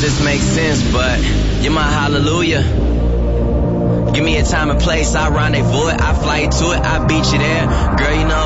this makes sense, but you're my hallelujah. Give me a time and place, I rendezvous it, I fly you to it, I beat you there. Girl, you know